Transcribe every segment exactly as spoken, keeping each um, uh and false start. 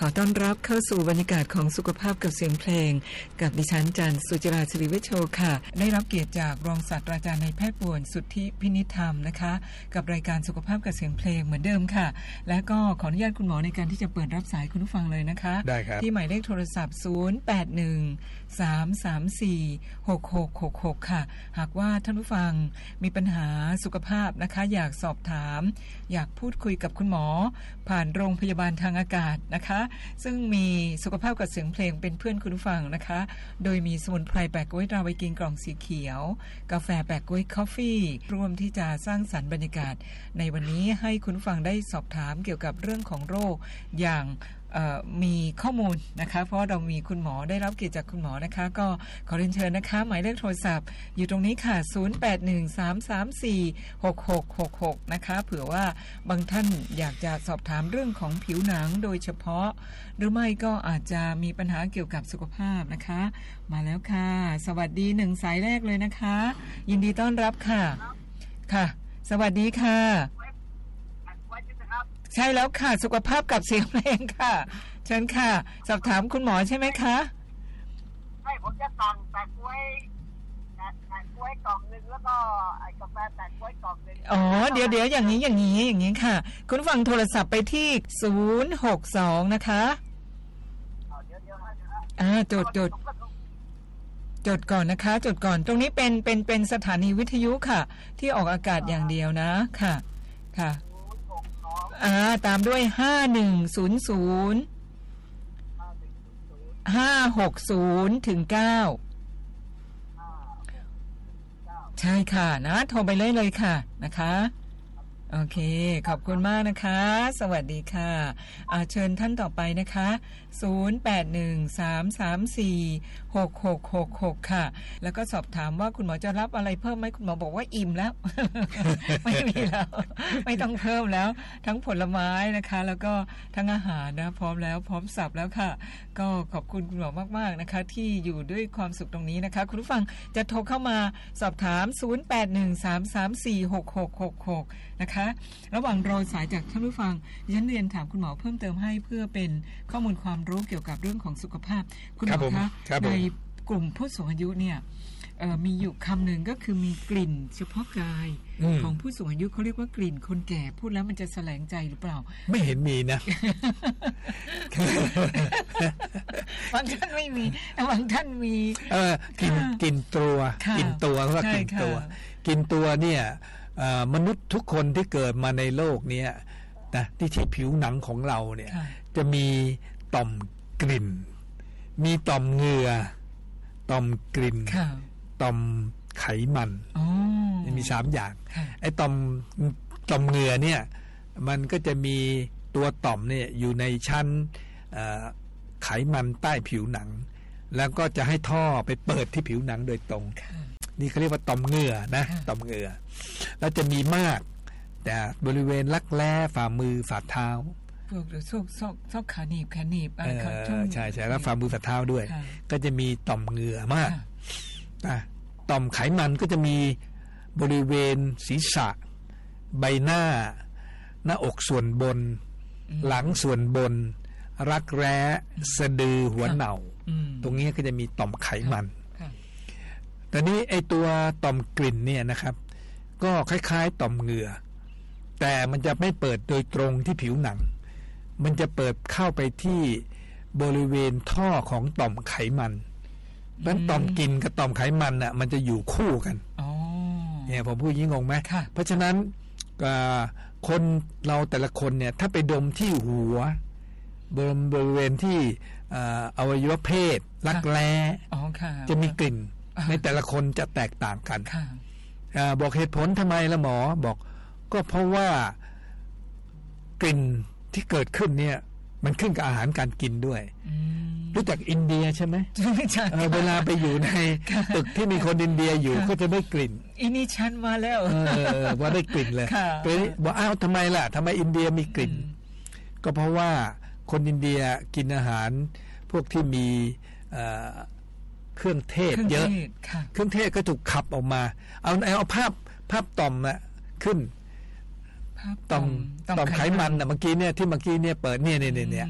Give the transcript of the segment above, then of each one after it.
ขอต้อนรับเข้าสู่บรรยากาศของสุขภาพกับเสียงเพลงกับดิฉันจันทร์สุจิราศิริเวชโชค่ะได้รับเกียรติจากรองศาสตราจารย์นายแพทย์ป่วนสุทธิพินิจธรรมนะคะกับรายการสุขภาพกับเสียงเพลงเหมือนเดิมค่ะและก็ขออนุญาตคุณหมอในการที่จะเปิดรับสายคุณผู้ฟังเลยนะคะได้ครับที่หมายเลขโทรศัพท์ศูนย์ แปด หนึ่ง สาม สาม สี่ หก หก หก หกค่ะหากว่าท่านผู้ฟังมีปัญหาสุขภาพนะคะอยากสอบถามอยากพูดคุยกับคุณหมอผ่านโรงพยาบาลทางอากาศนะคะซึ่งมีสุขภาพกับเสียงเพลงเป็นเพื่อนคุณผู้ฟังนะคะโดยมีสมุนไพรแปะกล้วยตราไวกินกล่องสีเขียวกาแฟแปะกล้วยคอฟฟี่ร่วมที่จะสร้างสรรค์บรรยากาศในวันนี้ให้คุณผู้ฟังได้สอบถามเกี่ยวกับเรื่องของโรคอย่างมีข้อมูลนะคะเพราะเรามีคุณหมอได้รับเกียรติจากคุณหมอนะคะก็ขอเรียนเชิญนะคะหมายเลขโทรศัพท์อยู่ตรงนี้ค่ะศูนย์ แปด หนึ่ง สาม สาม สี่ หก หก หก หกนะคะเผื่อว่าบางท่านอยากจะสอบถามเรื่องของผิวหนังโดยเฉพาะหรือไม่ก็อาจจะมีปัญหาเกี่ยวกับสุขภาพนะคะมาแล้วค่ะสวัสดีหนึ่งสายแรกเลยนะคะยินดีต้อนรับค่ะค่ะสวัสดีค่ะใช่แล้วค่ะสุขภาพกับเสียงเพลงค่ะเชิญค่ะสอบถามคุณหมอใช่ไหมคะใช่ผมจะสั่งแปะกล้วยแปะกล้วยกล่องนึงแล้วก็ไอ้กาแฟแปะกล้วยกล่องนึงอ๋อเดี๋ยวเดี๋ยวอย่างนี้อย่างนี้อย่างนี้ค่ะคุณฟังโทรศัพท์ไปที่ศูนย์ หก สองนะคะอ๋อเดี๋ยวเดี๋ยวฮะอ่าจดจดจดก่อนนะคะจดก่อนตรงนี้เป็นเป็นเป็นสถานีวิทยุค่ะที่ออกอากาศอย่างเดียวนะค่ะค่ะอ่าตามด้วยห้าหนึ่งศูนย์ศูนย์ ห้าหกศูนย์ถึงเก้าใช่ค่ะนะโทรไปเลยเลยค่ะนะคะโอเคขอบคุณมากนะคะสวัสดีค่ะอ่าเชิญท่านต่อไปนะคะศูนย์ แปด หนึ่ง สาม สาม สี่ หก หก หก หกค่ะแล้วก็สอบถามว่าคุณหมอจะรับอะไรเพิ่มไหมคุณหมอบอกว่าอิ่มแล้ว ไม่มีแล้วไม่ต้องเพิ่มแล้วทั้งผลไม้นะคะแล้วก็ทั้งอาหารนะพร้อมแล้วพร้อมสับแล้วค่ะก็ขอบคุณคุณหมอมากๆนะคะที่อยู่ด้วยความสุขตรงนี้นะคะคุณผู้ฟังจะโทรเข้ามาสอบถามศูนย์ แปด หนึ่ง สาม สาม สี่ หก หก หก หกนะคะระหว่างรอสายจากท่านผู้ฟังดิฉันเรียนถามคุณหมอเพิ่มเติมให้เพื่อเป็นข้อมูลความรู้เกี่ยวกับเรื่องของสุขภาพคุณหมอคะในกลุ่มผู้สูงอายุเนี่ยมีอยู่คำหนึ่งก็คือมีกลิ่นเฉพาะกายของผู้สูงอายุเขาเรียกว่ากลิ่นคนแก่พูดแล้วมันจะแสลงใจหรือเปล่าไม่เห็นมีนะบางท่านไม่มีบางท่านมีเออกินกินตัวกินตัวเพราะว่ากินตัวกินตัวเนี่ยมนุษย์ทุกคนที่เกิดมาในโลกนี้นะที่ที่ผิวหนังของเราเนี่ยจะมีต่อมกลิ่นมีต่อมเหงื่อต่อมกลิ่นต่อมไขมันมีสามอย่างไอ้ต่อมต่อมเหงื่อเนี่ยมันก็จะมีตัวต่อมเนี่ยอยู่ในชั้นไขมันใต้ผิวหนังแล้วก็จะให้ท่อไปเปิดที่ผิวหนังโดยตรงนี่เขาเรียกว่าต่อมเหงื่อนะต่อมเหงื่อแล้วจะมีมากแต่บริเวณรักแร้ฝ่ามือฝ่าเท้าพวกหรือซอกซอกซอกขาหนีบแขนหนีบอะไรครับใช่ใช่แล้วฝ่ามือฝ่าเท้าด้วยก็จะมีต่อมเหงื่อมากนะต่อมไขมันก็จะมีบริเวณศีรษะใบหน้าหน้าอกส่วนบนหลังส่วนบนรักแร้สะดือหัวเน่าตรงนี้ก็จะมีต่อมไขมันแต่นี้ไอตัวต่อมกลิ่นเนี่ยนะครับก็คล้ายๆต่อมเหงื่อแต่มันจะไม่เปิดโดยตรงที่ผิวหนังมันจะเปิดเข้าไปที่บริเวณท่อของต่อมไขมันเพราะฉะนั้นต่อมกลิ่นกับต่อมไขมันน่ะมันจะอยู่คู่กันเนี่ยผมพูดยิ่งงงไหมเพราะฉะนั้นคนเราแต่ละคนเนี่ยถ้าไปดมที่หัวบริเวณที่อวัยวะเพศรักแร้จะมีกลิ่นในแต่ละคนจะแตกต่างกันบอกเหตุผลทำไมละหมอบอกก็เพราะว่ากลิ่นที่เกิดขึ้นเนี่ยมันขึ้นกับอาหารการกินด้วยรู้จักอินเดียใช่ไหมเวลาไปอยู่ในตึกที่มีคนอินเดียอยู่ก็จะได้กลิ่นอินี่ฉันมาแล้วว่าได้กลิ่นเลยไปบอกอ้าวทำไมล่ะทำไมอินเดียมีกลิ่นก็เพราะว่าคนอินเดียกินอาหารพวกที่มีเครื่องเทศเยอะเครื่องเทศก็ถูกขับออกมาเอาเอาภาพภาพต่อมนะขึ้นต่อมต่อมไขมันนะเมื่อกี้เนี่ยที่เมื่อกี้เนี่ยเปิดเนี่ยเนี่ยเนี่ย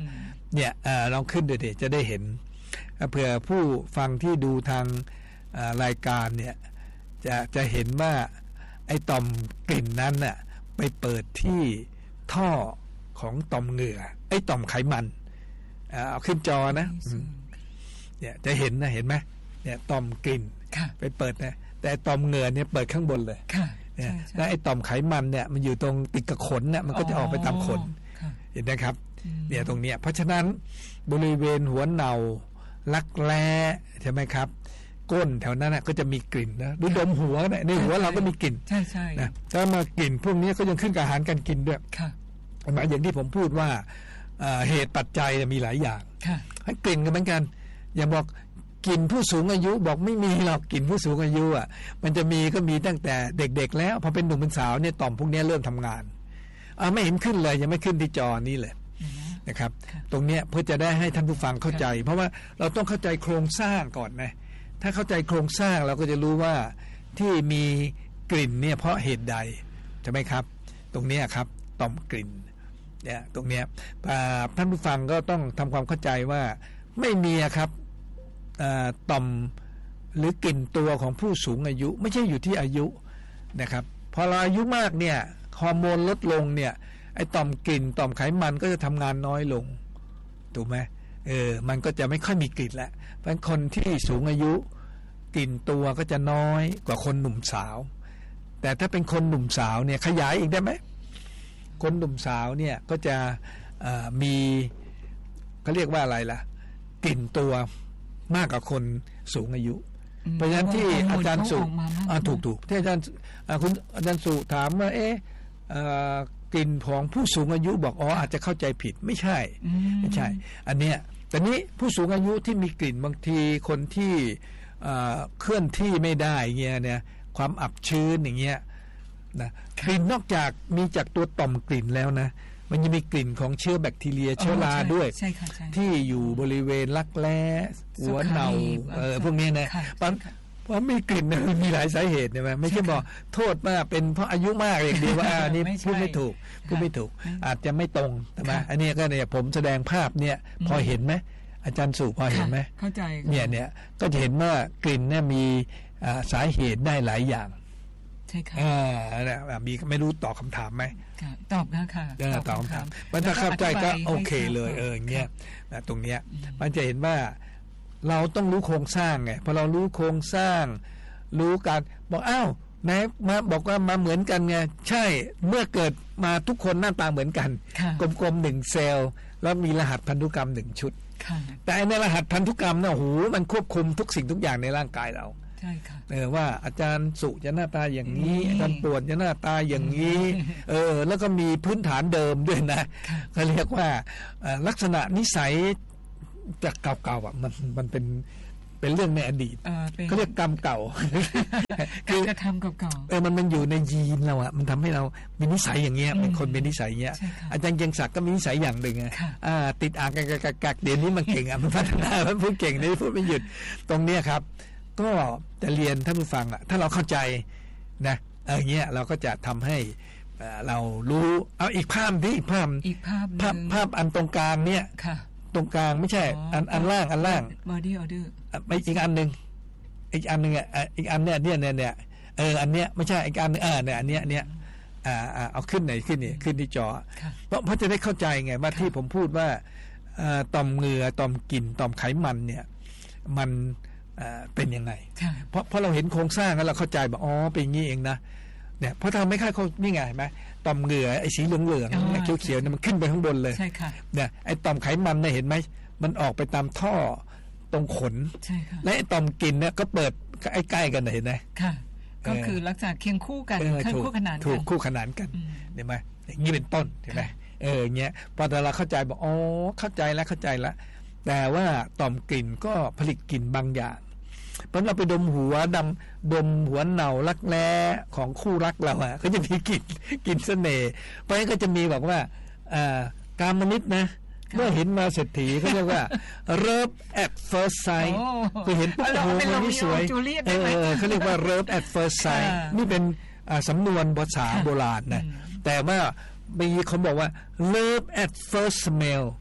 เนี่ยลองขึ้นดูดิจะได้เห็นเผื่อผู้ฟังที่ดูทางรายการเนี่ยจะจะเห็นว่าไอ้ต่อมกลิ่นนั้นน่ะไปเปิดที่ท่อของต่อมเหงื่อไอ้ต่อมไขมันเอาขึ้นจอนะเนี่ยจะเห็นนะเห็นไหมเนี่ยต่อมกลิ่นไปเปิดนะแต่ต่อมเหงื่อเนี่ยเปิดข้างบนเลยเนี่ยแล้วไอ้ต่อมไขมันเนี่ยมันอยู่ตรงติดกับขนเนี่ยมันก็จะออกไปตามขนเห็นไหมครับเนี่ยตรงเนี้ยเพราะฉะนั้นบริเวณหัวเน่ารักแร้ใช่ไหมครับก้นแถวนั้นก็จะมีกลิ่นนะดูดมหัวเนี่ยในหัวเราก็มีกลิ่นใช่ใช่นะถ้ามากลิ่นพวกนี้ก็ยังขึ้นกับอาหารการกินด้วยหมายอย่างที่ผมพูดว่าเหตุปัจจัยมีหลายอย่างให้กลิ่นกันเหมือนกันอย่าบอกกลิ่นผู้สูงอายุบอกไม่มีหรอกกลิ่นผู้สูงอายุอ่ะมันจะมีก็มีตั้งแต่เด็กๆแล้วพอเป็นหนุ่มเป็นสาวเนี่ยต่อมพวกนี้เริ่มทำงานอ่าไม่เห็นขึ้นเลยยังไม่ขึ้นที่จอนี้เลยนะครับตรงเนี้ยเพื่อจะได้ให้ท่านผู้ฟังเข้าใจเพราะว่าเราต้องเข้าใจโครงสร้างก่อนนะถ้าเข้าใจโครงสร้างเราก็จะรู้ว่าที่มีกลิ่นเนี่ยเพราะเหตุใดใช่ไหมครับตรงนี้ครับต่อมกลิ่นเนี่ยตรงเนี้ยท่านผู้ฟังก็ต้องทำความเข้าใจว่าไม่มีครับต่อมหรือกลิ่นตัวของผู้สูงอายุไม่ใช่อยู่ที่อายุนะครับพอเราอายุมากเนี่ยฮอร์โมนลดลงเนี่ยไอ้ต่อมกลิ่นต่อมไขมันก็จะทำงานน้อยลงถูกไหมเออมันก็จะไม่ค่อยมีกลิ่นแล้วเพราะคนที่สูงอายุกลิ่นตัวก็จะน้อยกว่าคนหนุ่มสาวแต่ถ้าเป็นคนหนุ่มสาวเนี่ยขยายอีกได้ไหมคนหนุ่มสาวเนี่ยก็จะมีเขาเรียกว่าอะไรล่ะกลิ่นตัวมากกว่าคนสูงอายุเพราะฉะนั้นที่อาจารย์สุถูกถูกที่อาจารย์คุณอาจารย์สุถามว่าเอ๊ะกลิ่นของผู้สูงอายุบอกอ๋ออาจจะเข้าใจผิดไม่ใช่ไม่ใช่อันเนี้ยแต่นี้ผู้สูงอายุที่มีกลิ่นบางทีคนที่เคลื่อนที่ไม่ได้เงี้ยเนี่ยความอับชื้นอย่างเงี้ยนะกลิ่นนอกจากมีจากตัวต่อมกลิ่นแล้วนะมันยังมีกลิ่นของเชื้อแบคทีเรียเชื้อราด้วยที่อยู่บริเวณรักแร้หัวเน่าเออพวกนี้นะเพราะมีกลิ่นนะมีหลายสาเหตุใช่ไหมไม่ใช่บอกโทษว่าเป็นเพราะอายุมากอย่างเดียวว่าอันนี้พูดไม่ถูกพูดไม่ถูกอาจจะไม่ตรงใช่ไหมอันนี้ก็เนี่ยผมแสดงภาพเนี่ยพอเห็นไหมอาจารย์สุพอเห็นไหมเข้าใจเนี่ยเนี่ยก็จะเห็นว่ากลิ่นเนี่ยมีสาเหตุได้หลายอย่างใช่ค่ะอ่ามีไม่รู้ตอบคำถามไหมตอบนะค่ะตอบคำถามมันถ้าเข้าใจก็โอเคเลยเออเงี้ยตรงเนี้ยมันจะเห็นว่าเราต้องรู้โครงสร้างไงพอเรารู้โครงสร้างรู้การบอกอ้าวไหนมาบอกว่ามาเหมือนกันไงใช่เมื่อเกิดมาทุกคนหน้าตาเหมือนกันกลมๆหนึ่งเซลล์แล้วมีรหัสพันธุกรรมหนึ่งชุดแต่ในรหัสพันธุกรรมเนี่ยโหมันควบคุมทุกสิ่งทุกอย่างในร่างกายเราใช่ค่ะเออว่าอาจารย์สุจะหน้าตาอย่างนี้อาจารย์ปวดจะหน้าตาอย่างนี้เออแล้วก็มีพื้นฐานเดิมด้วยนะเขาเรียกว่าลักษณะนิสัยจากเก่าๆอ่ะมันมันเป็นเป็นเรื่องในอดีตเขาเรียกกรรมเก่าการกระทำเก่าๆเออมันมันอยู่ในยีนเราอ่ะมันทำให้เรามีนิสัยอย่างเงี้ยเป็นคนเป็นนิสัยอย่างเงี้ยอาจารย์เกียงศักดิ์ก็มีนิสัยอย่างหนึ่งอ่าติดอ่างกักๆเดี๋ยวนี้มันเก่งอ่ะมันพัฒนามันพูดเก่งนี่พูดไม่หยุดตรงเนี้ยครับก็จะเรียนท่านผู้ฟังอ่ะถ้าเราเข้าใจนะเออเงี้ยเราก็จะทำให้เรารู้เอาอีกภาพที่อีกภาพอีกภาพภาพภาพอันตรงกลางเนี่ยตรงกลางไม่ใช่อันอันล่างอันล่าง body order ไม่อีกอันหนึ่งอีกอันหนึ่งอ่ะอีกอันเนี้ยเนี่ยเนี่ยเนี่ยเอออันเนี้ยไม่ใช่อีกอันเออเนี่ยอันเนี้ยเนี่ยอ่าอ่าเอาขึ้นไหนขึ้นนี่ขึ้นที่จอเพราะเพราะจะได้เข้าใจไงว่าที่ผมพูดว่าต่อมเหงื่อต่อมกลิ่นต่อมไขมันเนี่ยมันเป็นยังไงเพราะเพราะเราเห็นโครงสร้างแล้วเราเข้าใจบอกอ๋อเป็นอย่างนี้เองนะเนี่ยเพราะทำไม่ค่อยเขานี่ไงไหมต่อมเหงื่อไอ้สีเหลืองๆไอ้เขียวๆเนี่ยมันขึ้นไปข้างบนเลยใช่ค่ะเนี่ยไอ้ต่อมไขมันเนี่ยเห็นไหมมันออกไปตามท่อตรงขนใช่ค่ะและไอ้ต่อมกลิ่นเนี่ยก็เปิดใกล้ๆกันเห็นไหมค่ะก็คือลักษณะเคียงคู่กันคู่ขนานกันถูกคู่ขนานกันเห็นไหมอย่างนี้เป็นต้นเห็นไหมเออเงี้ยพอเราเข้าใจบอกอ๋อเข้าใจแล้วเข้าใจแล้วแต่ว่าต่อมกลิ่นก็ผลิตกลิ่นบางอย่างเพราะเราไปดมหัวดำดมหัวเน่ารักแร้ของคู่รักเราอ่ะก็จะมีกลิ่นกลิ่นเสน่ห์เพราะฉะนั้นก็จะมีบอกว่าอ่ากามนิตนะเมื่อเห็นมาเศรษฐีเขาเรียกว่า love at first sight คือเห็นปุ๊บโอ้โหคนนี้สวยเออเขาเรียกว่า love at first sight นี่เป็นสำนวนภาษาโบราณนะแต่ว่ามีเขาบอกว่า love at first smell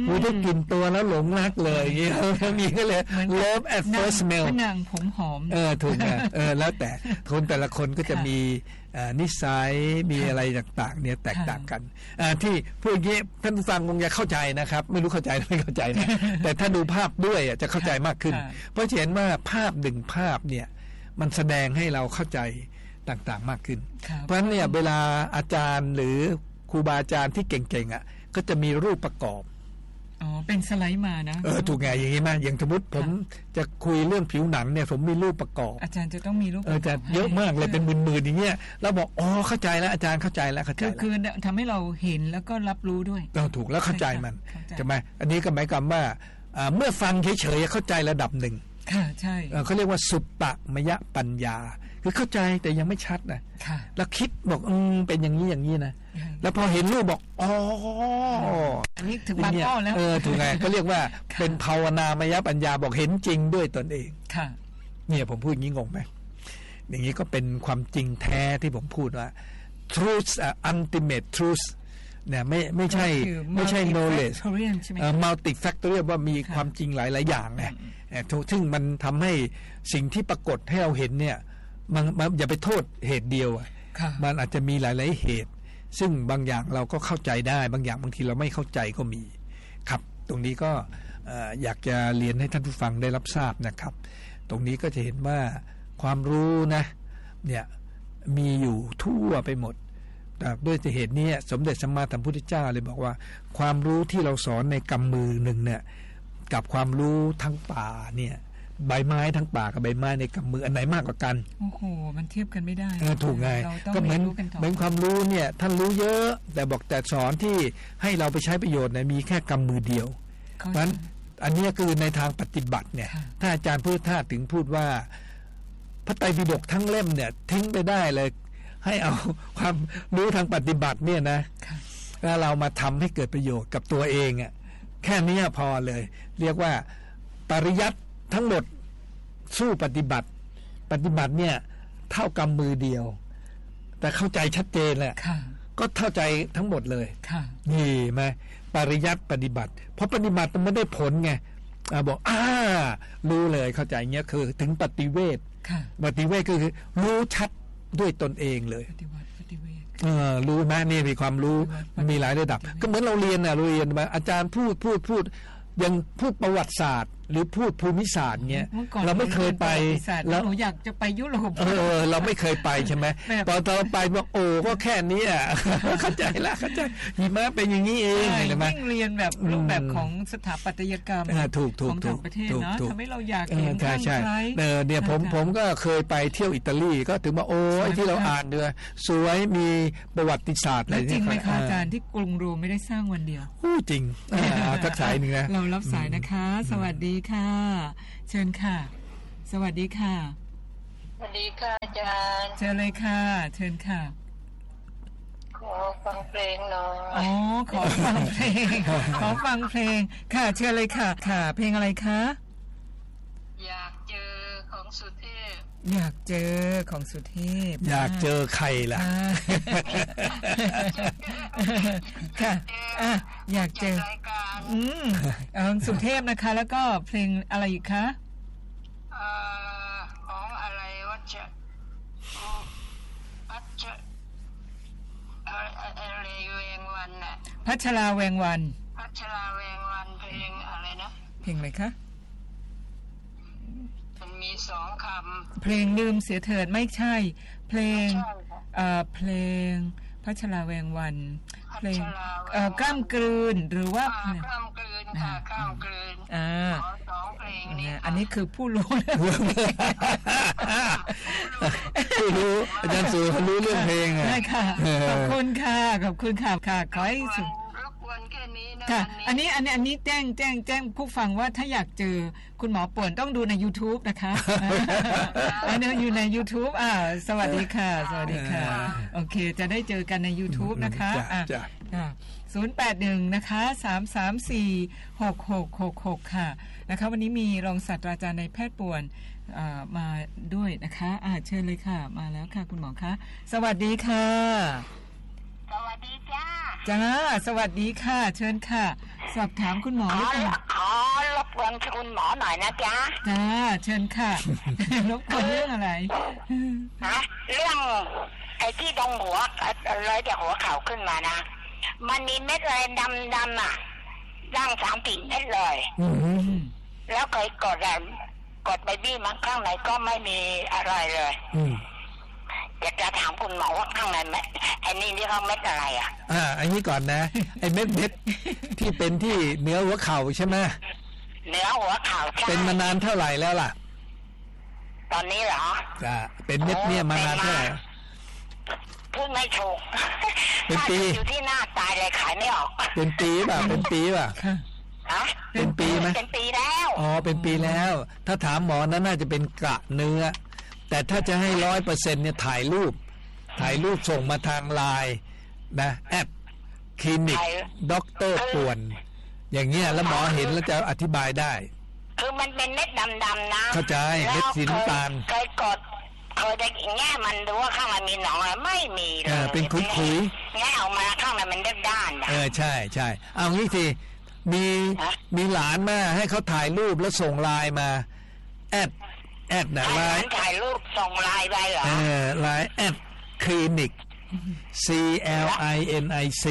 ผู้ได้กลิ่นตัวแล้วหลงรักเลยอย่างเงี้ยมีก็เลย love at first smell นางผมหอมเออถูกไงเออแล้วแต่คนแต่ละคนก็จะมีนิสัยมีอะไรต่างๆเนี่ยแตกต่างกันที่พูดอย่างนี้ท่านผู้ฟังคงจะเข้าใจนะครับไม่รู้เข้าใจหรือไม่เข้าใจนะแต่ถ้าดูภาพด้วยจะเข้าใจมากขึ้นเพราะเห็นว่าภาพหนึ่งภาพเนี่ยมันแสดงให้เราเข้าใจต่างๆมากขึ้นเพราะฉะนั้นเนี่ยเวลาอาจารย์หรือครูบาอาจารย์ที่เก่งๆอ่ะก็จะมีรูปประกอบอ๋อเป็นสไลด์มานะเออถูกไงอย่างนี้มาอย่างสมมติผมจะคุยเรื่องผิวหนังเนี่ยผมมีรูปประกอบอาจารย์จะต้องมีรูปเออจะเยอะมากเลยเป็นหมื่นๆอย่างเงี้ยแล้วบอกอ๋อเข้าใจแล้วอาจารย์เข้าใจแล้วเข้าใจคือคือทำให้เราเห็นแล้วก็รับรู้ด้วยเราถูกแล้วเข้าใจมันใช่ไหมอันนี้ก็หมายความว่าเมื่อฟังเฉยๆเข้าใจระดับหนึ่งค่ะใช่เขาเรียกว่าสุตตมยปัญญาคือเข้าใจแต่ยังไม่ชัดนะแล้วคิดบอกอืมเป็นอย่างนี้อย่างนี้นะแล้วพอเห็นรูปบอกอ๋ออันนี้ถึงบางอ้อแล้วเออถูกไงก็เรียกว่าเป็นภาวนามยปัญญาบอกเห็นจริงด้วยตนเองค่ะเนี่ยผมพูดอย่างนี้งงไหมอย่างนี้ก็เป็นความจริงแท้ที่ผมพูดว่า truth ultimate truth เนี่ยไม่ไม่ใช่ไม่ใช่ knowledge multifactorial ว่ามีความจริงหลายๆอย่างไงซึ่งมันทำให้สิ่งที่ปรากฏให้เราเห็นเนี่ยมันอย่าไปโทษเหตุเดียวมันอาจจะมีหลายๆเหตุซึ่งบางอย่างเราก็เข้าใจได้บางอย่างบางทีเราไม่เข้าใจก็มีครับตรงนี้ก็อยากจะเรียนให้ท่านผู้ฟังได้รับทราบนะครับตรงนี้ก็จะเห็นว่าความรู้นะเนี่ยมีอยู่ทั่วไปหมดแต่ด้วยเหตุนี้สมเด็จสัมมาสัมพุทธเจ้าเลยบอกว่าความรู้ที่เราสอนในกำมือหนึ่งเนี่ยกับความรู้ทั้งป่าเนี่ยใบไม้ทั้งป่ากับใบไม้ในกำมืออันไหนมากกว่ากันโอ้โหมันเทียบกันไม่ได้ถูกไงก็เหมือนเหมือนความรู้เนี่ยท่านรู้เยอะแต่บอกแต่สอนที่ให้เราไปใช้ประโยชน์เนี่ยมีแค่กำมือเดียวเพราะฉะนั้นอันนี้คือในทางปฏิบัติเนี่ยถ้าอาจารย์พุทธทาสถึงพูดว่าพระไตรปิฎกทั้งเล่มเนี่ยทิ้งไปได้เลยให้เอาความรู้ทางปฏิบัติเนี่ยนะแล้วเรามาทำให้เกิดประโยชน์กับตัวเองอ่ะแค่นี้พอเลยเรียกว่าปริยัติทั้งหมดสู้ปฏิบัติปฏิบัติเนี่ยเท่ากำมือเดียวแต่เข้าใจชัดเจนแหละก็เข้าใจทั้งหมดเลยนี่ไหมปริยัติปฏิบัติเพราะปฏิบัติมันไม่ได้ผลไงบอกอ่ารู้เลยเข้าใจเงี้ยคือถึงปฏิเวทปฏิเวทก็คือรู้ชัดด้วยตนเองเลยเออรู้ไหมนี่มีความรู้มันมีหลายระดับก็เหมือนเราเรียนนะเราเรียนมาอาจารย์พูดพูดพูดยังพูดประวัติศาสตร์หรือพูดภูมิศาสตร์เงี้ยเราไม่เคยไปแล้วหนูอยากจะไปยุโรปเออเราไม่เคยไปใช่ไหมตอนเราไปบอกโอ้ก็แค่นี้อ่ะเข้าใจละเข้าใจหิมะเป็นอย่างนี้เองใช่ไหมเรียนแบบรูปแบบของสถาปัตยกรรมของต่างประเทศนะทำให้เราอยากเห็นข้างใครเนี่ยผมผมก็เคยไปเที่ยวอิตาลีก็ถึงว่าโอ้ที่เราอ่านเดือสวยมีประวัติศาสตร์อะไรจริงไหมคะอาจารย์ที่กรุงโรมไม่ได้สร้างวันเดียวจริงทักสายหนึ่งนะเรารับสายนะคะสวัสดีค่ะเชิญค่ะสวัสดีค่ะสวัสดีค่ะอาจารย์เชิญเลยค่ะเชิญค่ะขอฟังเพลงหน่อยอ๋อขอฟังเพลงขอฟังเพลงค่ะเชิญเลยค่ะค่ะเพลงอะไรคะอยากเจอของสุเทพอยากเจอของสุเทพอยากเจอใครล่ะค่ะอ่ะอยากเจออืมของสุเทพนะคะแล้วก็เพลงอะไรอีกคะเอ่อของอะไรวัชวัชอะไรแวงวันน่ะพัชราแวงวันพัชราแวงวันเพลงอะไรนะเพลงอะไรคะมันมีสองคำเพลงลืมเสียเถิดไม่ใช่เพลงเอ่อเพลงพัชราแวงวันเพลงเอ่อกล้ามกลืนหรือว่ากล้ามกลืนค่ะกล้ามกลืนอ่าสองเพลงนี้อันนี้คือผู้รู้ผู้รู้อาจารย์สุรู้เรื่องเพลงอ่ะใช่ค่ะขอบคุณค่ะขอบคุณค่ะค่ะขอให้สุค่ะอันนี้อันนี้อันนี้แจ้งแจ้งแจ้งผู้ฟังว่าถ้าอยากเจอคุณหมอป่วนต้องดูใน YouTube นะคะอันนี้อยู่ใน YouTube อ่าสวัสดีค่ะสวัสดีค่ะโอเคจะได้เจอกันใน YouTube นะคะอ่าศูนย์ แปด หนึ่งนะคะสาม สาม สี่ หก หก หก หกค่ะนะคะวันนี้มีรองศาสตราจารย์นายแพทย์ป่วนมาด้วยนะคะอ่าเชิญเลยค่ะมาแล้วค่ะคุณหมอคะสวัสดีค่ะสวัสดีจ้าจ้าสวัสดีค่ะเชิญค่ะสอบถามคุณหมอขอได้ค่ะขอรบกวนคุณหมอหน่อยนะจ๊ะจ้าเชิญค่ะ รบกวนเรื่องอะไรฮะเรื่องไอ้ที่ตรงหัวเลยจากหัวเข่าขึ้นมานะมันมีเม็ดอะไรดำๆอ่ะร่างสามสี่เม็ดเลยอืมแล้วเคยกดอะกดไปบี้มันข้างในก็ไม่มีอะไรเลยอืมอยากจะถามคุณหมอว่าข้างในเม็ดไอ้นี่ที่เขาเม็ดอะไรอ่ะอ่าอันนี้ก่อนนะไอ้เม็ดเม็ดที่เป็นที่เนื้อหัวเข่าใช่ไหมเนื้อหัวเข่าใช่เป็นมานานเท่าไหร่แล้วล่ะตอนนี้เหรออ่าเป็นเม็ดเนี่ยมานานเท่าไหร่เพิ่งไม่ถูกเป็นปีอยู่ที่หน้าตายเลยขายไม่ออกเป็นปีป่ะเป็นปีป่ะค่ะฮะเป็นปีไหมเป็นปีแล้วอ๋อเป็นปีแล้ว ถ้าถามหมอนั้นน่าจะเป็นกระเนื้อ แต่ถ้าจะให้ร้อยเปอร์เซ็นต์เนี่ยถ่ายรูป ถ่ายรูปส่งมาทางไลน์นะแอปคลินิกด็อกเตอร์ป่วน อย่างเงี้ยแล้วหมอเห็นแล้วจะอธิบายได้คือมันเป็นเม็ดดำๆนะเข้าใจเม็ดสีน้ำตาลเคยกดเคยได้แง่มันดูว่าข้างในมีหนองอะไรไม่มีเลเอยอเป็นขุยแง่ออกมาข้างในมันด้านๆนะเออใช่ใช่เอางี้สิมีฮะมีหลานมาให้เขาถ่ายรูปแล้วส่งไลน์มาแอดแอดนะให้ไลหลานน์ถ่ายรูปส่งไลน์ไปเหรอเออไลน์แอดคลินิก C L I N I C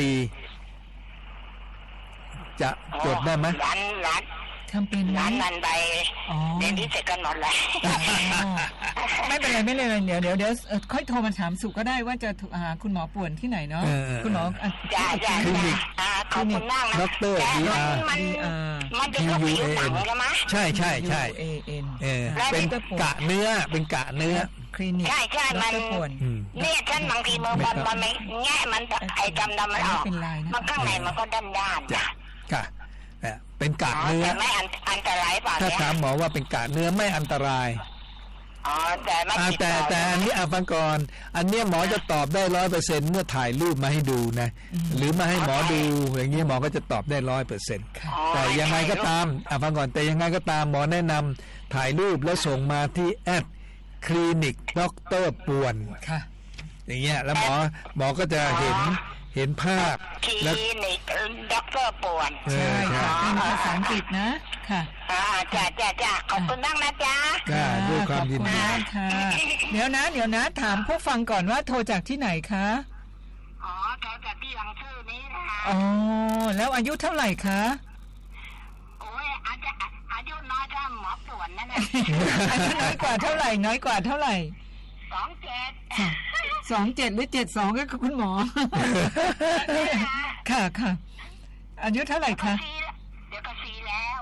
จะจดได้ไหมหลานหลานทำเป็นไหมร้านมันไปอ๋อเรียนพิเศษกันหมดเลยไม่เป็นไรไม่เป็นไรเดี๋ยวเดี๋ยวเดี๋ยวเอ่อค่อยโทรมาถามสุก็ได้ว่าจะหาคุณหมอป่วนที่ไหนเนาะเออคุณหมออ่ะจ้าจ้าคลินิกอ่าขอบคุณมากนะด็อกเตอร์แต่วีมัอาร์มันวีอาร์มันเป็นกับผิวหนังใช่ไหมใช่ใช่ใช่ U A N เออและเป็นกะเนื้อเป็นกะเนื้อคลินิกใช่ใช่มันดรป่วนอืมเนี่ยฉันบางทีมือบอลบอลไม่แง่มันไอ้ดำดำมันออกไม่เป็นไรนะมันข้างในมันก็ด้านด้านๆจ้ะจ้ะค่ะเอ่อเป็นกะอ๋อเนื้อแต่ไม่อันอันตรายเปล่าถ้าเนี่ยถามหมอว่าเป็นกะเนื้อไม่อันตรายอ๋อแต่ไม่อ่าติดแต่ต่อแต่อันนี้อาฟังก่อนอันเนี้ยหมอจะตอบได้ร้อยเปอร์เซ็นต์เมื่อถ่ายรูปมาให้ดูนะ หรือมาให้หมอดูอย่างนี้หมอก็จะตอบได้ร้อยเปอร์เซ็นต์อ๋อแต่ยังไงก็ตามอาฟังก่อนแต่ยังไงก็ตามหมอแนะนำถ่ายรูปแล้วส่งมาที่แอดคลินิกด็อกเตอร์ป่วนค่ะอย่างเงี้ยแล้วหมอหมอก็จะเห็นเห็นภาพคลิแล้วนิกด็อกเตอร์ป่วนเอใช่อค่ะเป็นภาษาอังกฤษนะค่ะอ่าจ้าจ้าจ้าขอบคุณมากนะจ๊ะก็ด้วยความยินขอบดีณมากค่ะ เดี๋ยวนะ เดี๋ยวนะ ถามผู้ฟังก่อนว่าโทรจากที่ไหนคะอ๋อแถวจากที่ยังชื่อนี้นะคะอ๋อแล้วอายุเท่าไหร่คะโอ้ยอาจจะอายุน้อยก็หมอป่วนนั่นแหละอายุน้อยกว่าเท่าไหร่น้อยกว่าเท่าไหร่สองเจ็ดสองเจ็ดหรือเจ็ดสองก็คือคุณหมอ ค่ะค่ะอายุเท่าไหร่คะเดี๋ยวก็ซีแล้ว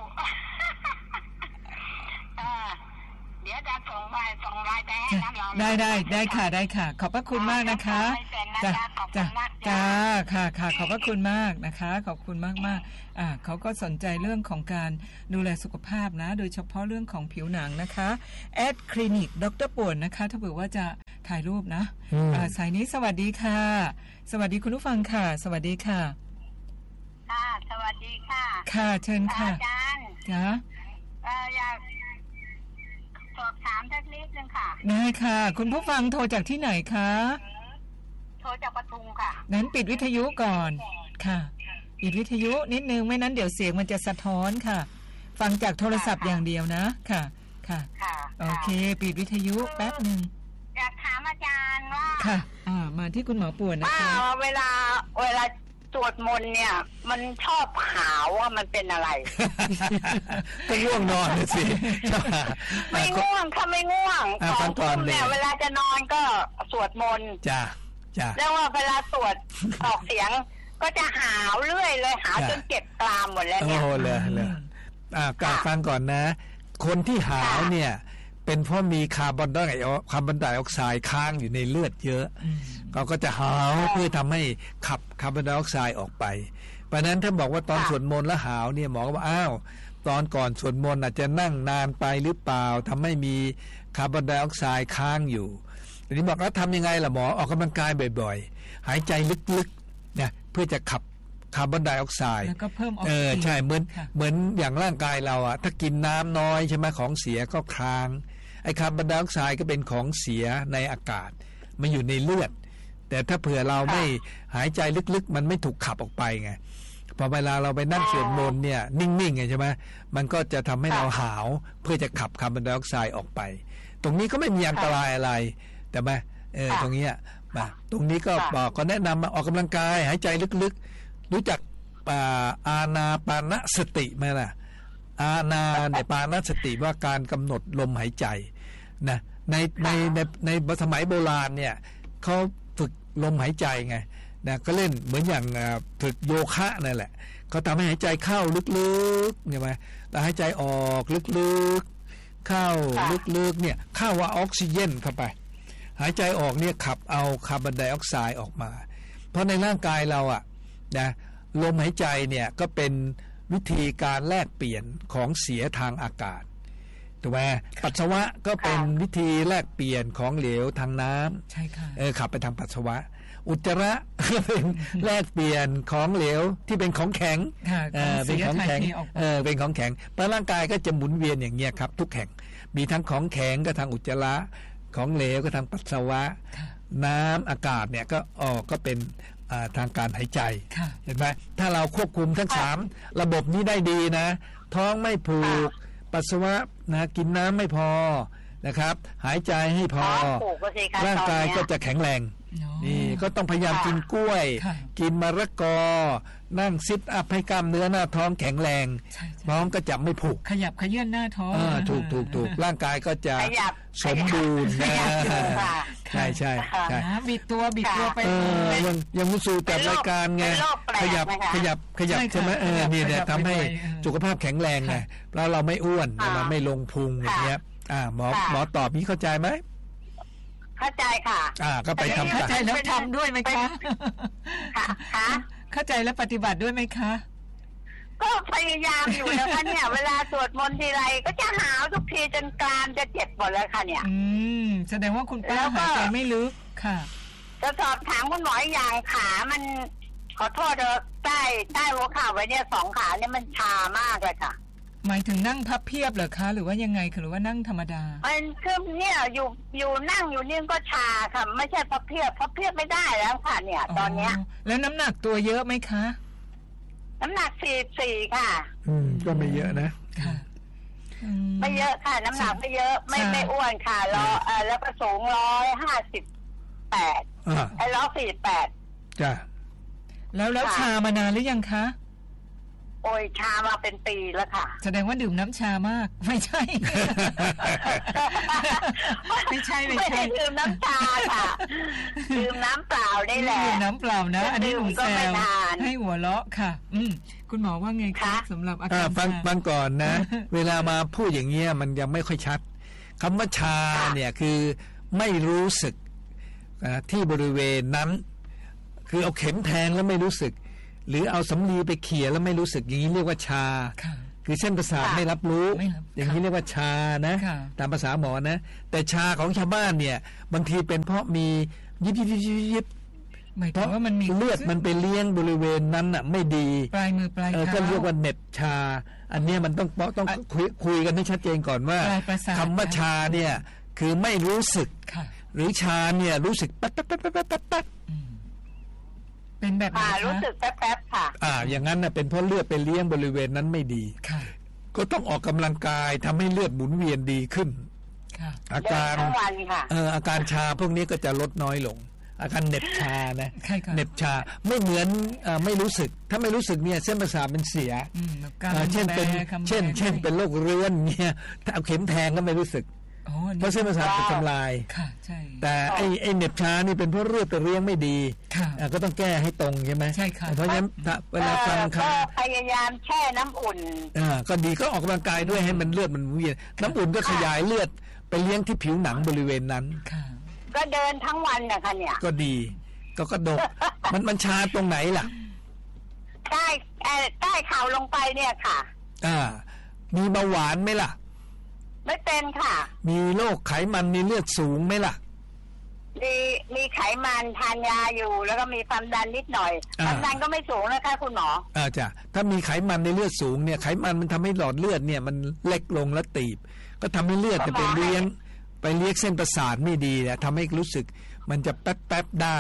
เออเดี๋ยวจะส่งไปส่งไลน์ไปให้นะเราได้ได้ได้ค่ะได้ค่ะ ขอบพระคุณมากนะคะจ้ะจ้ะจ้าค่ะค่ะขอบพระคุณมากนะคะ ขอบคุณมากมากอ่าเขาก็สนใจเรื่องของการดูแลสุขภาพนะ โดยเฉพาะเรื่องของผิวหนังนะคะแอดคลินิกดรป่วนนะคะถ้าเผื่อว่าจะถ่ายรูปนะอืมอ่าสายนี้สวัสดีค่ะ สวัสดีคุณผู้ฟังค่ะ สวัสดีค่ะค่ะสวัสดีค่ะค่ะเชิญค่ะอาจารย์จ้าเอ่ออยากสอบถามสักนิดนึงค่ะได้ค่ะ คุณผู้ฟังโทรจากที่ไหนคะโทรจากปทุมค่ะนั้นปิดวิทยุก่อนค่ะปิดวิทยุนิดนึงไม่นั้นเดี๋ยวเสียงมันจะสะท้อนค่ะ ฟังจากโทรศัพท์อย่างเดียวนะค่ะค่ะค่ะโอเค ปิดวิทยุแป๊บหนึ่งอยากถามอาจารย์ว่าค่ะอ่ามาที่คุณหมอป่วนนะว่าคะเวลาเวลาสวดมนต์เนี่ย มันชอบหาวว่ามันเป็นอะไรก็ง่วงนอนน่ะสิใช่ไหมไม่ง่วงถ้าไม่ง่วงอ่ะสฟัองงก่ทุ่อนมเลยเนี่ยเวลาจะนอนก็สวดมนต์จ้าจ้าแล้วว่าเวลาสวด ออกเสียงก็จะหาวเรื่อยเลยหาวจ้ะจนเจ็บกรามหมดแล้วโอ้เนี่ยโหเลยเลยอ่ากาฟังก่อนนะ คนที่หาวเนี่ย เป็นเพราะมีคาร์บอนไดออกคาร์บอนไดออกไซด์ค้างอยู่ในเลือดเยอะเขาก็จะหาวเพื่อทำให้ขับคาร์บอนไดออกไซด์ออกไปเพราะนั้นถ้าบอกว่าตอนสวดมนต์แล้วหาวเนี่ยหมอก็บอกอ้าวตอนก่อนสวดมนต์อาจจะนั่งนานไปหรือเปล่าทำให้มีคาร์บอนไดออกไซด์ค้างอยู่ทีนี้บอกแล้วทำยังไงล่ะหมอออกกำลังกายบ่อยๆหายใจลึกๆเนี่ยเพื่อจะขับคาร์บอนไดออกไซด์แล้วก็เพิ่มออกเอซิอเจนใช่เหมือนค่ะเหมือนอย่างร่างกายเราอะถ้ากินน้ำน้อยใช่ไหมของเสียก็ค้างไอ้คาร์บอนไดออกไซด์ก็เป็นของเสียในอากาศมาอยู่ในเลือดแต่ถ้าเผื่อเราไม่หายใจลึกๆมันไม่ถูกขับออกไปไงพอเวลาเราไปนั่งสวดมนต์เนี่ยนิ่งๆไงใช่ไหมมันก็จะทำให้เราหาวเพื่อจะขับคาร์บอนไดออกไซด์ออกไปตรงนี้ก็ไม่มีอันตรายอะไรแต่ไหมเออตรงนี้มาตรงนี้ก็บอกก็แนะนำมาออกกำลังกายหายใจลึกๆรู้จักอานาปานสติไหมล่ะอานาเนี่ยปานสติว่าการกำหนดลมหายใจนะในในในในสมัยโบราณเนี่ยเขาฝึกลมหายใจไงนะก็เล่นเหมือนอย่างฝึกโยคะนั่นแหละเขาทำให้หายใจเข้าลึกๆใช่ไหมแล้วหายใจออกลึกๆเข้าลึกๆเนี่ยเข้าว่าออกซิเจนเข้าไปหายใจออกเนี่ยขับเอาคาร์บอนไดออกไซด์ออกมาเพราะในร่างกายเราอ่ะนะลมหายใจเนี่ยก็เป็นวิธีการแลกเปลี่ยนของเสียทางอากาศถูกไหมปัสสาวะก็เป็นวิธีแลกเปลี่ยนของเหลวทางน้ำใช่ค่ะเออขับไปทางปัสสาวะอุจจาระก็เป็นแลกเปลี่ยนของเหลวที่เป็นของแข็งเออเป็นของแข็งเออเป็นของแข็งเพราะร่างกายก็จะหมุนเวียนอย่างเงี้ยครับทุกแห่งมีทั้งของแข็งก็ทางอุจจาระของเหลวก็ทางปัสสาวะน้ำอากาศเนี่ยก็ออกก็เป็นทางการหายใจเห็นไหมถ้าเราควบคุมทั้งสามระบบนี้ได้ดีนะท้องไม่ผูกปัสสาวะนะกินน้ำไม่พอนะครับหายใจให้พอร่างกายก็จะแข็งแรงนี่ก็ต้องพยายามกินกล้วยกินมะระกอนั่งซิทอัพให้กล้ามเนื้อหน้าท้องแข็งแรงท้องก็จะไม่ผูกขยับขยื่นหน้าท้องถูกถูกถูกร่างกายก็จะสมบูรณ์นะใช่ใช่ใช่บิดตัวบิดตัวไปยังยังมุสูจัดรายการไงขยับขยับขยับใช่ไหมเออนี่เนี่ยทำให้สุขภาพแข็งแรงไงแล้วเราไม่อ้วนเราไม่ลงพุงอย่างเงี้ยอ่าหมอหมอตอบนี้เข้าใจไหมเข้าใจค่ะอ่าก็ไปทำเข้าใจแล้วทำด้วยไหมคะค่ะเข้าใจแล้วปฏิบัติด้วยไหมคะก็พยายามอยู่นะคะเนี่ยเวลาสวดมนต์ทีไรก็จะหาวทุกทีจนกรามจะเจ็บหมดเลยค่ะเนี่ยอืมแสดงว่าคุณป้าหายใจไม่ลึกค่ะจะสอบถามคุณหมออย่างขามันขอโทษเถอะใต้ใต้หัวเข่าไว้เนี่ยสองขาเนี่ยมันชามากเลยค่ะหมายถึงนั่งพับเพียบเหรอคะหรือว่ายังไงหรือว่านั่งธรรมดามันคือเนี่ยอยู่อยู่นั่งอยู่นี่ก็ชาค่ะไม่ใช่พับเพียบพับเพียบไม่ได้แล้วค่ะเนี่ยตอนเนี้ยแล้วน้ำหนักตัวเยอะไหมคะน้ำหนักสี่สี่ค่ะอืมก็ไม่เยอะนะค่ะไม่เยอะค่ะน้ำหนักไม่เยอะไม่ไม่อ้วนค่ะแล้วเออแล้วก็สูงร้อยห้าสิบแปดไอ้ร้อยสี่แปดจ้ะแล้วแล้วชามานานหรือยังคะโอ้ยชามาเป็นปีแล้วค่ะแสดงว่าดื่มน้ำชามากไม่ใช่ไม่ใช่ไม่ใช่ดื่มน้ำชาค่ะดื่มน้ำเปล่าได้แหละดื่มน้ำเปล่านะอันนี้หนูแซวให้หัวเราะค่ะอืมคุณหมอว่าไงคะสำหรับอาการฟังฟังก่อนนะเวลามาพูดอย่างเงี้ยมันยังไม่ค่อยชัดคำว่าชาเนี่ยคือไม่รู้สึกที่บริเวณนั้นคือเอาเข็มแทงแล้วไม่รู้สึกหรือเอาสำลีไปเขี่ยแล้วไม่รู้สึกอย่างนี้เรียกว่าชาคือเส้นประสาทไม่รับรู้อย่างนี้เรียกว่าชานะตามภาษาหมอนะแต่ชาของชาวบ้านเนี่ยบางทีเป็นเพราะมียิบยิบยิบยิบเพราะว่ามันมีเลือดมันไปเลี้ยงบริเวณนั้นอ่ะไม่ดีปลายมือปลายเท้าก็เรียกว่าเน็บชาอันนี้มันต้องต้องคุยคุยกันให้ชัดเจนก่อนว่าคำว่าชาเนี่ยคือไม่รู้สึกหรือชาเนี่ยรู้สึกแป๊บแป๊บแป๊บแป๊บแป๊บแป๊บเป็นแบบนี้รู้สึกแป๊บๆค่ะอ่าอย่างนั้นน่ะเป็นเพราะเลือดไปเลี้ยงบริเวณนั้นไม่ดีค่ะก็ต้องออกกำลังกายทำให้เลือดหมุนเวียนดีขึ้นค่ะอาการเอ่ออาการชาพวกนี้ก็จะลดน้อยลงอาการเหน็บชานะเหน็บชาไม่เหมือนอ่าไม่รู้สึกถ้าไม่รู้สึกเนี่ยเส้นประสาทมันเสียเช่นเป็นเช่นเช่นเป็นโรคเรื้อนเนี่ยถ้าเอาเข็มแทงก็ไม่รู้สึกเพราะเส้นประสาทจะทำลายแต่ไอ้ไอ้เหน็บชานี่เป็นเพราะเลือดไปเลี้ยงไม่ดีก็ต้องแก้ให้ตรงใช่ไหมใช่ค่ะเพราะฉะนั้นเวลาฟังคำก็พยายามแช่น้ำอุ่นอ่าก็ดีก็ออกกำลังกายด้วยให้มันเลือดมันเวียนน้ำอุ่นก็ขยายเลือดไปเลี้ยงที่ผิวหนังบริเวณนั้นก็เดินทั้งวันนะคะเนี่ยก็ดีก็กระดกมันมันชาตรงไหนล่ะใต้ใต้เข่าลงไปเนี่ยค่ะอ่ามีเบาหวานไหมล่ะไม่เป็นค่ะมีโรคไขมันในเลือดสูงไหมล่ะมีมีไขมันทานยาอยู่แล้วก็มีความดันนิดหน่อยความดันก็ไม่สูงนะคะคุณหมออ่าจ้ะถ้ามีไขมันในเลือดสูงเนี่ยไขมันมันทำให้หลอดเลือดเนี่ยมันเล็กลงและตีบก็ทำให้เลือดจะไปเลี้ยงไปเลี้ยงเส้นประสาทไม่ดีเนี่ยทำให้รู้สึกมันจะแป๊บๆได้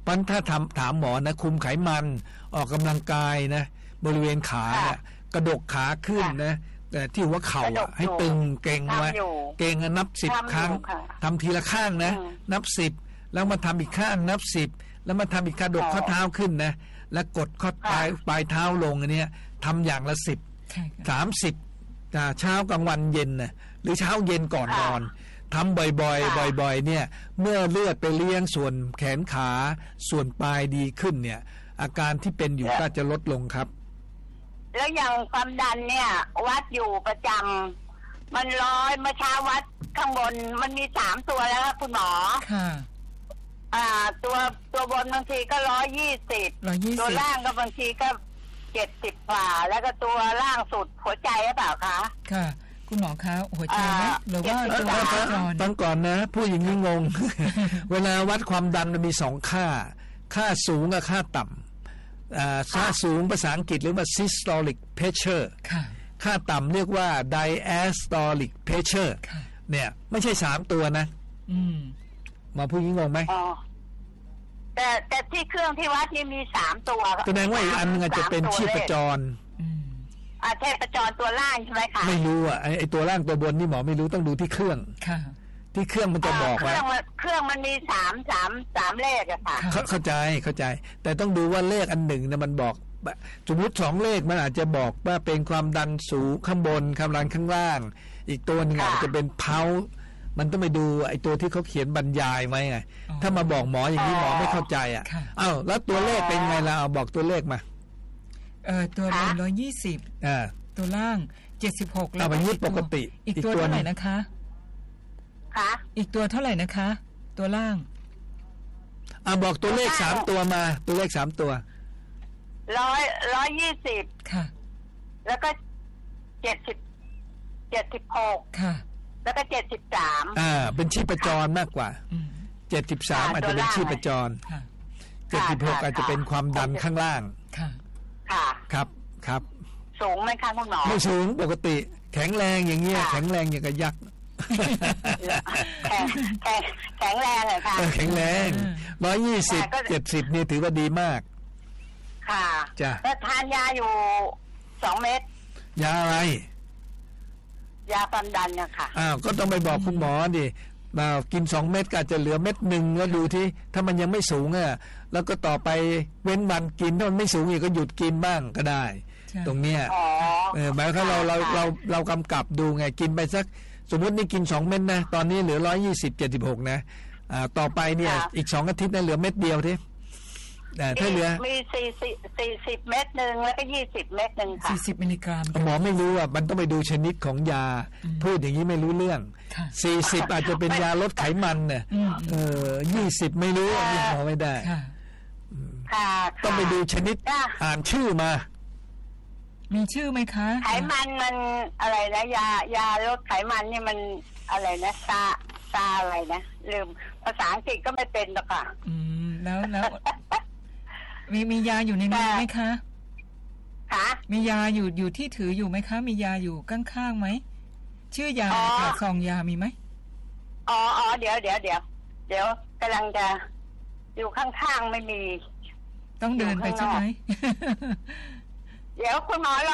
เพราะถ้าทำถามหมอนะคุมไขมันออกกำลังกายนะบริเวณขาเนี่ยกระดกขาขึ้นนะแต่ที่หัวเข่าอ่ะให้ตึงเก่งไว้เก่งนับสิบครั้งทำทีละข้างนะนับสิบแล้วมาทำอีกข้างนับสิบแล้วมาทำอีกกระดกข้อเท้าขึ้นนะแล้วกดข้อปลายปลายเท้าลงอันเนี้ยทำอย่างละสิบสามสิบเช้ากลางวันเย็นนะหรือเช้าเย็นก่อนนอนทำบ่อยๆบ่อยๆเนี่ยเมื่อเลือดไปเลี้ยงส่วนแขนขาส่วนปลายดีขึ้นเนี่ยอาการที่เป็นอยู่ก็จะลดลงครับแล้วอย่างความดันเนี่ยวัดอยู่ประจำมันร้อยเมื่อเช้าวัดข้างบนมันมีสามตัวแล้วคุณหมอค่ะอ่าตัวตัวบนบางทีก็ร้อยยี่สิบตัวล่างก็บางทีก็เจ็ดสิบกว่าแล้วก็ตัวล่างสุดหัวใจหรือเปล่าคะค่ะคุณหมอคะหัวใจไหมหรือว่าตัวจรต้องก่อนนะผู้หญิงนี่งง เวลาวัดความดันมันมีสองค่าค่าสูงกับค่าต่ำค่าสูงภาษาอังกฤษเรียกว่า systolic pressure ค่าต่ำเรียกว่า diastolic pressure เนี่ยไม่ใช่สามตัวนะมาผู้หญิงงงไหมแต่แต่ที่เครื่องที่วัดนี่มีสามตัวแสดงว่าอีกอันนึงอาจจะเป็นชีพจรอ่าชีพจรตัวล่างใช่ไหมคะไม่รู้อ่ะไอตัวล่างตัวบนนี่หมอไม่รู้ต้องดูที่เครื่องค่ะที่เครื่องมันจะบอกว่าเครื่องเครื่องมันมีสามสามสามเลขอะค่ะเข้าใจเข้าใจแต่ต้องดูว่าเลขอันหนึ่งเนี่ยมันบอกสมมติสองเลขมันอาจจะบอกว่าเป็นความดันสูงข้างบนความดันข้างล่างอีกตัวหนึ่งอาจจะเป็นเพามันต้องไปดูไอ้ตัวที่เขาเขียนบรรยายไหมไงถ้ามาบอกหมออย่างนี้หมอไม่เข้าใจอ่ะอ้าวแล้วตัวเลขเป็นไงล่ะเอาบอกตัวเลขมาเออตัวบนร้อยยี่สิบอ่าตัวล่างเจ็ดสิบหกแล้วเป็นปกติอีกตัวเท่าไหร่นะคะค่ะอีกตัวเท่าไหร่นะคะตัวล่างอ่าบอกตัวเลขสามตัวมาตัวเลขสามตัวร้อยร้อยยี่สิบค่ะแล้วก็เจ็ดสิบเจ็ดสิบหกค่ะแล้วก็เจ็ดสิบสามอ่าเป็นชีพจรมากกว่าเจ็ดสิบสามอาจจะเป็นชีพจรเจ็ดสิบหกอาจจะเป็นความดันข้างล่างค่ะค่ะครับครับสูงไหมคะคุณหมอไม่สูงปกติแข็งแรงอย่างเงี้ยแข็งแรงอย่างกับยักษ์แข็งแข็งแข็งแรงเลยค่ะแข็งแรงร้อยยี่สิบเจ็ดสิบนี่ถือว่าดีมากค่ะจ้ะแล้วทานยาอยู่สองเม็ดยาอะไรยาความดันเนี่ยค่ะอ้าวก็ต้องไปบอกคุณหมอดิมากินสองเม็ดก็อาจจะเหลือเม็ดหนึ่งแล้วดูที่ถ้ามันยังไม่สูงอ่ะแล้วก็ต่อไปเว้นวันกินถ้ามันไม่สูงอีกก็หยุดกินบ้างก็ได้ตรงเนี้ยเออหมายความเราเราเราเรากำกับดูไงกินไปสักสมมตินี่กินสองเม็ดนะตอนนี้เหลือร้อยยี่สิบเจ็ดสิบหกนะอ่าต่อไปเนี่ยอีกสองอาทิตย์นะเหลือเม็ดเดียวที่แต่ถ้าเหลือมีสี่สิบสี่สิบเม็ดหนึ่งแล้วก็ยี่สิบเม็ดหนึ่งค่ะสี่สิบมิลลิกรัมหมอไม่รู้อ่ะมันต้องไปดูชนิดของยาพูดอย่างนี้ไม่รู้เรื่องสี่สิบอาจจะเป็นยาลดไขมันเนี่ยเออยี่สิบไม่รู้อันนี้หมอไม่ได้ค่ะต้องไปดูชนิดอ่านชื่อมามีชื่อไหมคะไขมันมันอะไรนะยายาลดไขมันนี่มันอะไรนะซาซาอะไรนะลืมภาษาอังกฤษก็ไม่เป็นหรอกค่ะอืมแล้วแล้วมีมียาอยู่ในมือไหมคะคะมียาอยู่อยู่ที่ถืออยู่ไหมคะมียาอยู่ข้างๆไหมชื่อยาค่ะซองยามีไหมอ๋ออ๋อเดี๋ยวเดี๋ยวเดี๋ยวเดี๋ยวกำลังจะอยู่ข้างๆไม่มีต้องเดินไปใช่ไหมเดี๋ยวคุณหมอ